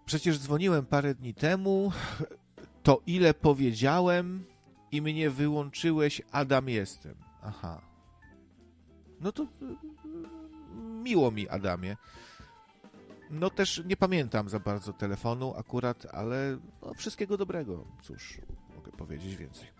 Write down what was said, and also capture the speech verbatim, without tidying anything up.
Przecież dzwoniłem parę dni temu, to ile powiedziałem i mnie wyłączyłeś, Adam jestem. Aha. No to miło mi, Adamie. No też nie pamiętam za bardzo telefonu akurat, ale no, wszystkiego dobrego. Cóż, mogę powiedzieć więcej.